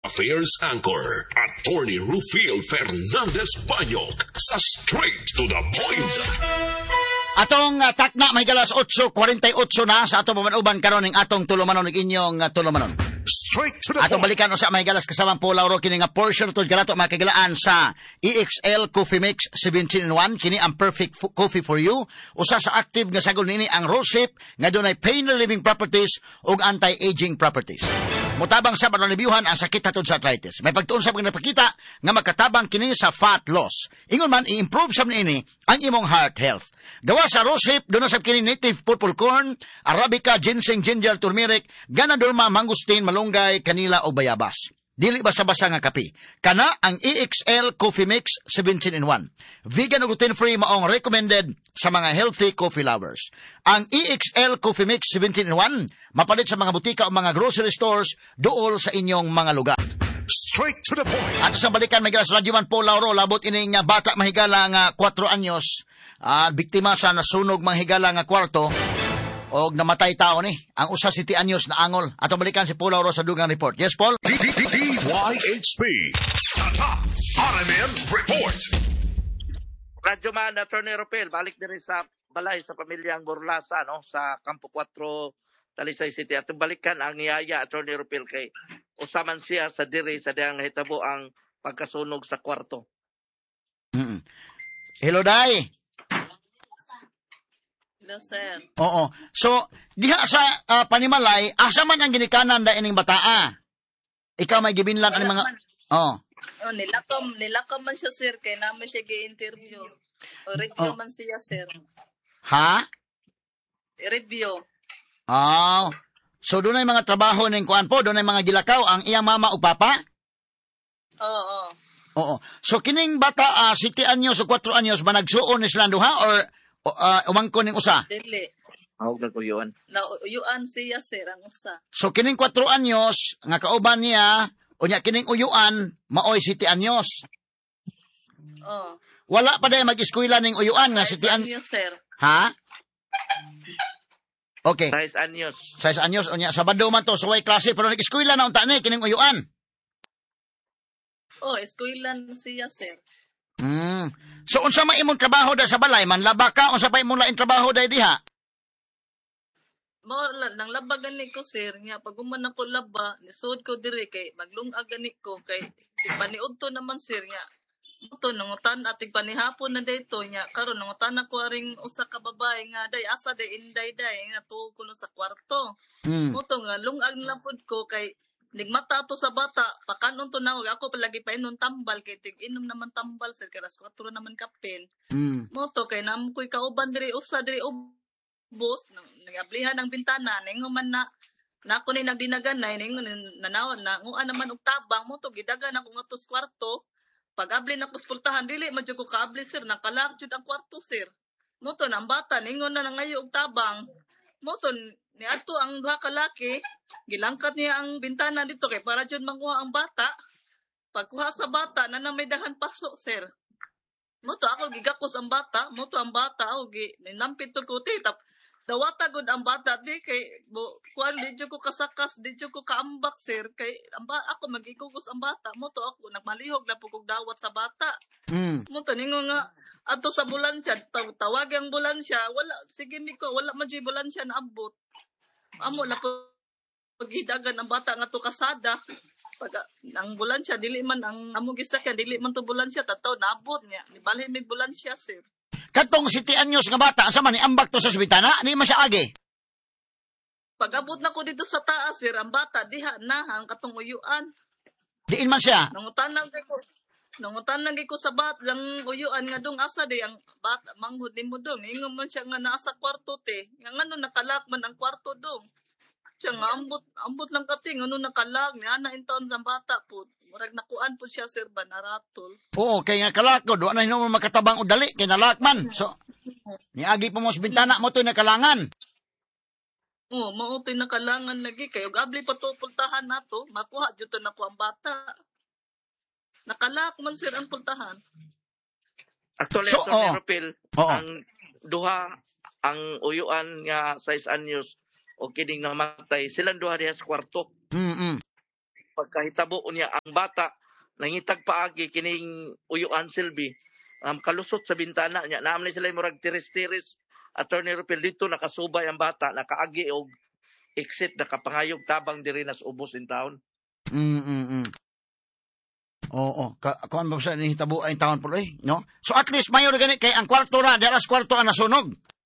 Affairs Anchor, Attorney Rufil Fernandez Banyok sa Straight to the Point. Atong takna may galas 8:48 na sa atong pamanuban karon ning atong tulumanon ning inyong tulumanon. Straight to the Atong point. balikan usa may galas kasamang Paul Lauro kini nga portion tud kanato makigilaan sa EXL Coffee Mix 17-in-1 kini ang perfect coffee for you. Usa sa active nga sagol nini ang rosehip nga dunay pain relieving properties ug anti-aging properties. Mutabang sa panalibyuhan ang sakit hatod sa arthritis. May pagtuon sa pagpakita nga makatabang kini sa fat loss. Ingon man i-improve sa nini ang imong heart health. Gawa sa rosehip dunay sa kini native purple corn, arabica, ginseng, ginger, turmeric, ganadorma, mangustin, malunggay, kanila o bayabas. Dili basta-basta nga kape. Kana ang EXL Coffee Mix 17-in-1. Vegan ug gluten-free maong recommended sa mga healthy coffee lovers. Ang EXL Coffee Mix 17-in-1 mapalit sa mga butika o mga grocery stores dool sa inyong mga lugar. Straight to the point. At sa balikan may galas Radyo Man Paul Lauro labot ining bata mahigala nga 4 anyos biktima sa nasunog mahigala nga kwarto og namatay tao ni. Ang usa 7 anyos na angol. Atong balikan si Paul Lauro sa dugang report. Yes, Paul? DYHP. Tata. RMN Report. Radyo Man, Attorney Ropel, balik din rin sa balay sa pamilyang Borlasa, no? Sa Campo 4, Talisay City. At balikan ang yaya, Attorney Ropel, kay usaman siya sa diri sa diyang hitabo ang pagkasunog sa kwarto. Hello, Day. Hello, sir. Oo. So, diha sa Panimalay, asa man ang ginikanan da ining bataa? Ikaw may gibinlan ang mga... Oh. Oh, nilakam man siya, sir, kay namin siya gi-interview. O review man siya, sir. Ha? Review. Oh. So, doon ay mga trabaho ng kuan po, doon ay mga gilakaw ang iyang mama o papa? Oo. Oo. So, kining bata, 7 anyos o 4 anyos, ba nagsuon ni silang duha or umangko ning usa? Dili. Hawag na ko yun. Nauyuan siya, sir, ang usa. So, kining 4 anyos, nga kauban niya, o niya kining uyuan, maoy 7 anyos. Oh. Wala pa day mag-eskwela ning uyuan nga 7 anyos. Sir. Ha? Okay. 6 anyos. 6 anyos, o niya, Sabado man to, suway klase, pero nag-eskwela na unta ni, kining uyuan. Oh, eskwilan siya, sir. So, unsa may imong trabaho da sa balay, manlaba ka, unsa pa imong lain trabaho da diha? Nang laba gani ko, sir, nga pag uman ako laba, nisud ko diri kay maglungag gani ko kay paniud to naman, sir, nga moto nangutan ating panihapon na dayto nya karon nangutan ako aring usa ka babae nga day asa day inday nga tuog kuno sa kwarto. Moto nga lungag na pud ko kay nigmata to sa bata pakanon to nawag ako palagi pa inom tambal kay tig inom naman tambal, sir, karas 4 naman kapin. Moto kay nam koy kauban diri usa diri ubos nagablihan ang bintana ningon man na ako ni nagdinaganay ningon nanaw na nguan naman og tabang mo to gidagan ako nga to sa kwarto. Pag-abli na kuspultahan dili man jud ko kaabli, sir, nakalak jud ang kwarto, sir. Mo to ang bata ningon na nangayo og tabang. Mo to niadto ang duha ka laki gilangkat niya ang bintana dito kay para jud manguha ang bata. Pagkuha sa bata na may dahan paso, sir. Mo to ako gigakos ang bata, mo to ang bata og ninampit to ko tap dawata gud ang bata di kay kuan di jud ko kasakas, di jud ko kaambak, sir, kay ako magigugos ang bata. Mo to ako nagmalihog na pugog dawat sa bata. Mo to ningo nga adto sa ambulansya tawag ang ambulansya wala sige miko wala man jud ambulansya na abot. Amo na pagidagan ang bata nga to kasada. Pag ang ambulansya dili man ang amo gisakyan dili man to ambulansya tataw naabot niya nibalhin mig ambulansya, sir. Katong 7 anyos nga bata, asa man ni ambak to sa bintana, ni man siya agi. Pag-abot na ko dito sa taas, sir, ang bata diha na ang katong uyuan. Diin man siya. Nangutanang ko sa bat ang uyuan nga dong asa di ang bata manghud nimo dong. Ingon man siya nga naa sa kwarto te. Nga ngano nakalak man ang kwarto dong. Siya nga ambot lang kating ano nakalak ni ana intaon sa bata pud. Murag nakuan po siya, sir, ba naratol. Oo, kay nga kalakod, wala na hinuman makatabang o dali, kay nalakman. So, niagi po mo sa bintana mo ito nakalangan. Oo, mautoy nakalangan lagi. Kaya abli pa to pultahan na to, makuha dito na ko ang bata. Nakalak man, sir, ang pultahan. Actually, So, Ropel, ang duha, ang uyuan nga 6 anyos o kining namatay, silang duha diha sa kwarto. pagkahitabo niya ang bata nangitag paagi kining uyuan silbi kalusot sa bintana niya naam ni sila murag tiris-tiris Attorney Rupil dito nakasubay ang bata nakaagi og exit nakapangayog tabang diri nas ubos in town. Oo, kuan ba sa nihitabo ay taon po no? So at least mayor gani kay ang kwarto ra, deras kwarto ang nasunog.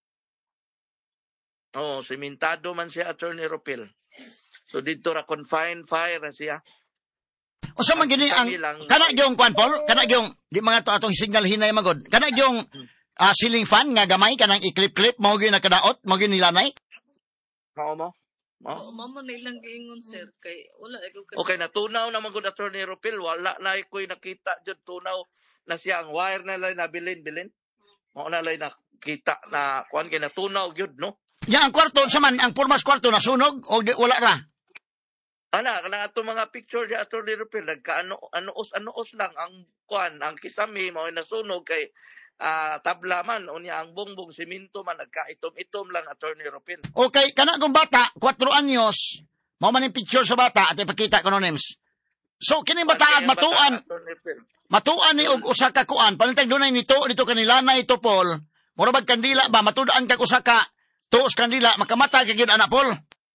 Oo, simentado man siya Attorney Rupil. So dito ra confined fire na siya. O sa man gini ang kana gyung kuan Paul, kana gyung di mga to atong signal hinay magod. Kana gyung ceiling fan nga gamay kanang i-clip-clip mao gyud nakadaot, mao gyud nilanay. Mao mo? Oo, mama na ilang giingon, sir. Kay, wala, Okay, natunaw naman ko Attorney Rupil. Wala na ko'y nakita dyan tunaw na siya ang wire na lang nabilin. Mao na lang nakita na kuan kay natunaw yun, no? Ya, ang kwarto, saman, ang formas kwarto nasunog o wala ra? Kana ato mga picture di Attorney Rupil. Nagka-anoos lang ang kuan, ang kisami, mao nasunog kay tabla man unya ang bongbong simento man nagkaitom-itom lang Attorney Rupil. Okay, kana kung bata 4 anyos, mao man yung picture sa bata at ipakita ko no names. So kini bata matuan ni og usa ka kuan, palintag dunay dito kanila na ito Paul. Mura bag kandila ba matudan kag usa ka tuos kandila makamata kag gyud anak Paul.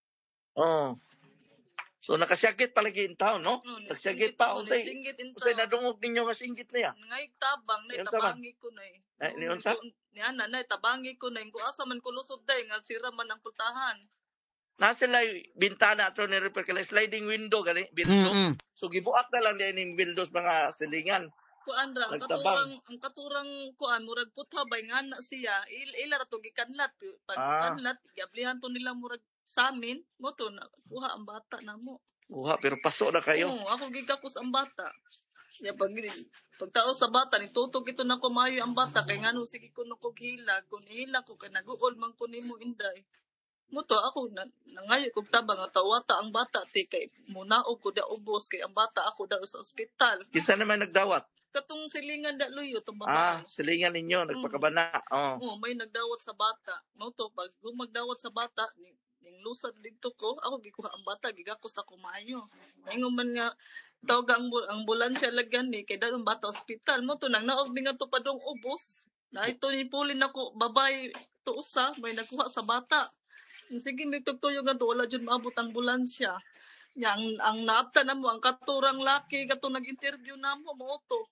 Oh. So nakasyagit palagi in town, no? Nakasyagit pa unsay nadungog ninyo nga singgit niya. Ngay tabang na tabangi ko na eh. Ni unsa? Ni ana na tabangi ko na ko asa man ko lusod day nga sira man ang pultahan. Na sila bintana Attorney Rupil kay sliding window gani windows. So gibuak na lang din ning windows mga silingan. Kuan ra ang katurang kuan murag putha bay nga na siya ila ra to gikanlat pag kanlat gablihan to nila murag sa amin, mo to, kuha ang bata na mo. Kuha, pero paso na kayo. Oo, ako gigakos ang bata. Ya, pagtao sa bata, nitutog ito na kumayo ang bata, kaya nga no, sige ko kog hilag, kung hilag ko, kaya nag-uol man ko ni mo inday. Mo to, ako, nangayo kog tabang, tawata ang bata, kay munaog ko da ubos, kay ang bata ako da sa ospital. Kisa naman nagdawat? Katong silingan da luyo, itong babae. Silingan ninyo, nagpakabana. Oo, may nagdawat sa bata. Mo to, pag magdawat sa bata, ning lusad dito ko, ako gikuha ang bata, gigakos sa kumayo. Ngayon man nga, tawag ang ambulansya lagyan ni, kay dalong bata ospital mo to, nang naog nga to padong ubos. Na ito ni pulin ako, babay, to usa, may nagkuha sa bata. Sige, may tugtuyo nga to, wala dyan maabot ang ambulansya. Ang naapta na mo, ang katurang laki, katong nag-interview na mo to.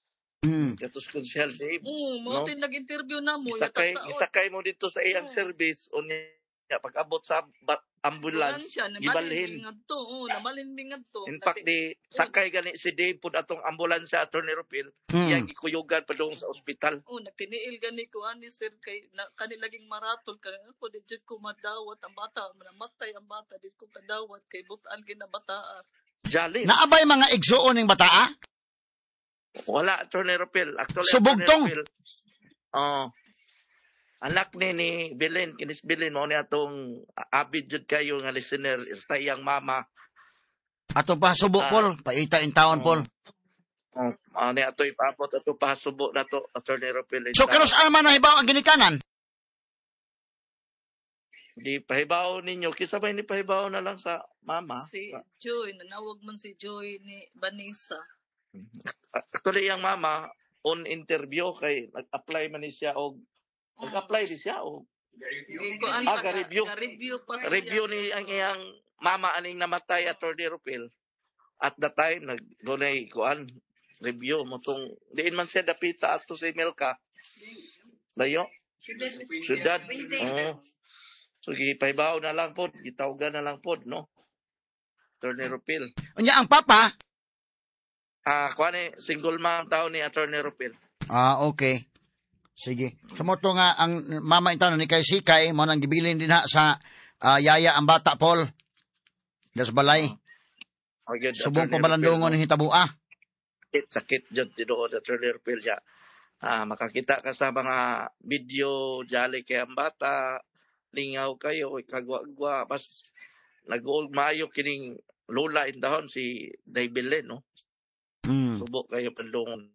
Katos konsyal, Dave. Mo to nag-interview na mo. Isakay mo dito sa iyang service, pag-abot sa ambulance, gibalhin. Nabalhin bingad to. In fact, sakay gani si Dave pud atong ambulansya Attorney Rupil, iyang gikuyugan pa doon sa ospital. Nagtiniil gani ko ani sir kay kanilaging maratol kay ako di ko madawat ang bata, namatay ang bata di ko kadawat kay butan ginabataa. Jali. Naabay mga igsuon ning bataa? Wala Attorney Rupil. Actually, subugtong. Anak ni Belen, kinis Belen mo ni atong abid jud kayo nga listener sa iyang mama. Ato pa subo Paul, paita in taon Paul. Ani ato ipapot ato pa subo na to Attorney Rupil. So kanos man na hibaw ang ginikanan? Di pahibaw ninyo, kisa ba ni pahibaw na lang sa mama? Si Joy, nanawag man si Joy ni Vanessa. Actually iyang mama on interview kay nag-apply man ni siya og nag-apply di siya o review ni ang iyang mama aning namatay Attorney Rupil. At that time naggunay kuan review mo tong diin man siya dapita ato sa Melka. Layo. Syudad. So gipahibaw na lang pod, gitawgan na lang pod no. Attorney Rupil. Unya ang papa kuan single mom taon ni Attorney Rupil. Okay. Sige. Sumoto nga ang mama ito ni kay Sikay mo nang gibilin din ha sa yaya ang bata Paul. Das balay. Subong pabalandungon ni hitabua. Sakit jud tinuod Attorney Rupil ya. Makakita ka sa mga video jali kay ang bata, lingaw kayo, kagwa-gwa, mas nag-old mayo kining lola in dahon si Daybelen no. Subok kayo pandungon.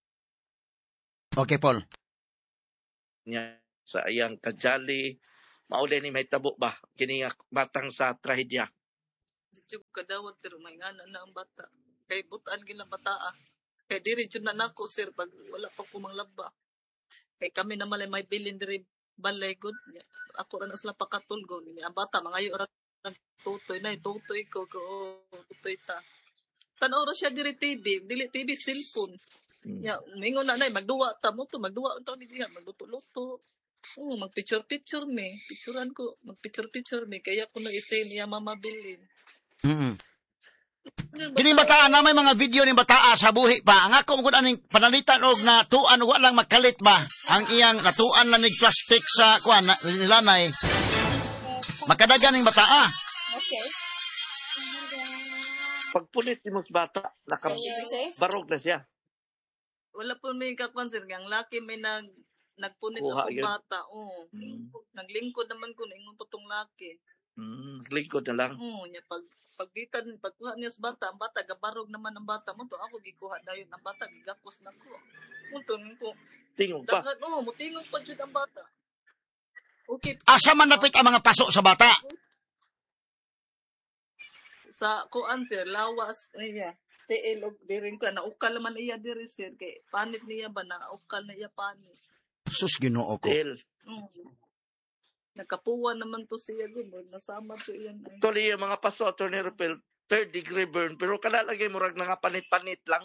Okay, Paul. Niya sa iyang kajali maulay ni mahitabo ba kini nga batang sa trahedya. Dito ko kadawat sir, may ngana na ang bata. Kay butan gila bata. Kay diri jud na nako sir pag wala pa ko manglaba. Kay kami na malay may bilin diri balay gud. Ako ra na sila pakatulgon. Ang bata mangayo ra tutoy na tutoy ko tutoy ta. Tanaw ra siya diri TV, dili TV cellphone. Ya, mingon na magduwa ta mo to, magduwa unta ni diha, magluto-luto. Oh, magpicture-picture me. Picturean ko, magpicture-picture me kaya ko na i-say niya mama bilin. Kini bataa na may mga video ni bataa sa buhi pa. Ang ako mo aning panalitan og na tuan wa lang magkalit ba. Ang iyang natuan lang nig plastic sa kuan nilanay. Makadagan ning bataa. Okay. Pagpunit ni mas bata, nakabarog na siya. Wala po may kakwan sir, ang laki may nagpunit Kuha ako yun. bata. Oh. Naglingkod naman ko na ingon pa tong laki. Lingkod na lang. Nya pagkuha niya sa bata, ang bata gabarog naman ang bata mo to ako gikuha dayon ang bata gigakos na ko. Munton ko. Tingog pa. Dagat mutingog pa jud ang bata. Okay. Asa man napit ang mga paso sa bata? Sa kuan sir, lawas niya. TL og diring ka na ukal man iya diri sir kay panit niya ba na ukal na iya panit. Sus Ginoo ko. Tel. Nakapuwa naman to siya gud, nasama to iyan. Actually, yung mga paso, Atty. Rapel, 3rd degree burn, pero kalalagay mo rag nga panit-panit lang.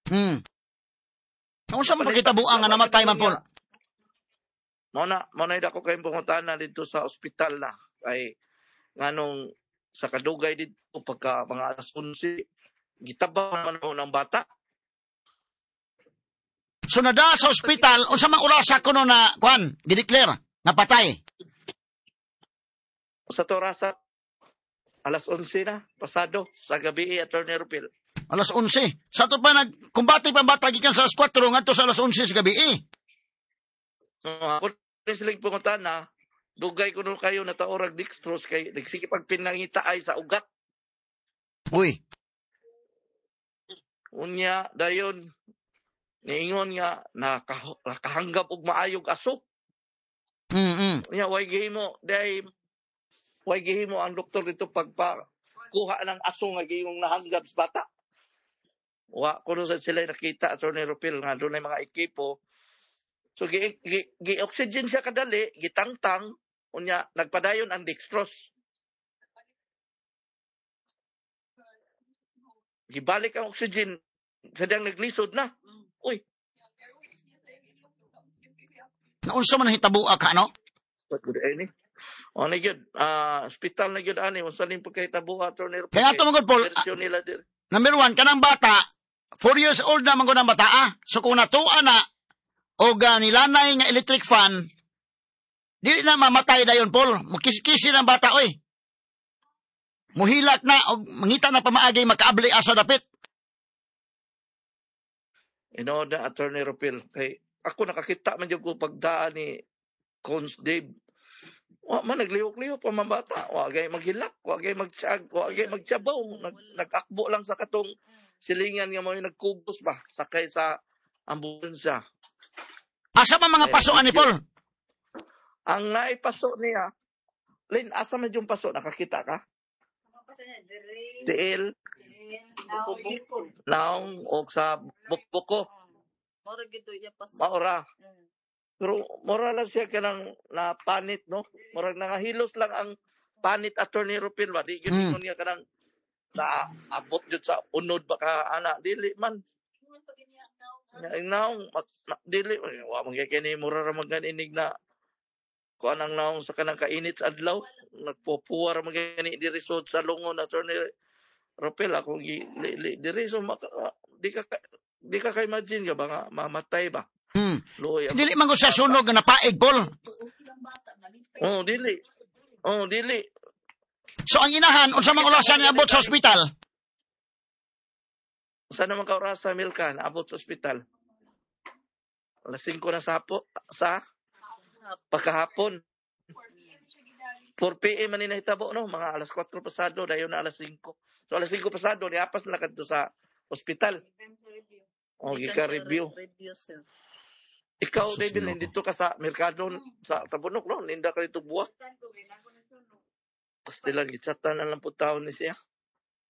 Kung saan makita buang nga namatay man po? Muna ako kayong pungutana dito sa ospital na. Ay, nganong sa kadugay dito, pagka mga alas 11, gitabang naman ako ng bata. So nada sa ospital, unsa man orasa kuno na kuan, gideclare nga patay. Sa Torasa, alas 11 na, pasado, sa gabi, Atty. Rapel. Alas 11. Sa to pa nagkumbati pa bata gikan sa alas 4 ngadto sa alas 11 sa gabi. Ako rin silang pungutana, dugay ko nun kayo na taorag dextrose kay nagsikipag pinangita ay sa ugat. Uy. Unya, dayon, niingon nga, nakahanggap og maayog aso. Unya, way gihimo ang doktor dito pagpakuha ng aso nga giyong nahanggap sa bata. Wa kuno sa sila nakita Atty. Rapel nga doon ay mga ekipo. So gi-oxygen siya kadali, gitangtang, unya nagpadayon ang dextrose. Gibalik ang oxygen, sadyang naglisod na. Uy. Naunsa man hitabua ka no? What good any? O na yun, hospital na yun, ani, masaling pagkahitabo, Atty. Rapel. Kaya ito mga Paul, number 1, kanang bata, 4 years old na mga bata, so kung natuan na, o nilanay nga electric fan, di na mamatay dayon, Paul. Mukis-kisi ng bata, oy. Muhilak na, o mangita na pamaagay, makaabli asa dapit. Inoda, Atty. Rapel, kay ako nakakita man yung pagdaan ni Cons Dave. Wa man naglihok-lihok pa mga bata. Wa gay maghilak, wa gay magtiag, wa gay magtiabaw. Nag-akbo lang sa katong silingan nga mo nagkubos ba sakay sa ambulansya. Asa man mga pasoan ni Paul? Ang naipaso niya, Lin, asa man yung paso? Nakakita ka? Tiil, naong, o sa bukbuko. Mora gid iya pas. Maura. Pero mura lang siya kanang na panit, no? Murag nangahilos lang ang panit Atty. Rapel ba? Di yun niya kanang na abot jud sa unod baka ana dili man. Naong dili wa man kay mura ra maganig na kuan ang naong sa kanang kainit sa adlaw nagpupuwar man gani diri sa lungon Atty. Rapel ako diri so di ka kay imagine ka ba nga mamatay ba? Dili man ko sa sunog nga napaig, Paul. Oh, dili. So ang inahan, unsa man orasan ni abot sa ospital? Saan naman ka orasa, Milka, abot sa ospital? Alas 5 na sa pagkahapon. 4 p.m. man hinahitabo, no? Mga alas 4 pasado, dayon na alas 5. So alas 5 pasado, niapas na kadto sa ospital. O, gika-review. Ikaw, Sus, David, Ginoo ko. dito ka sa merkado sa Tabunok, no? Ninda ka dito buwak. Gusto lang, gitsatan na lang po taon ni siya.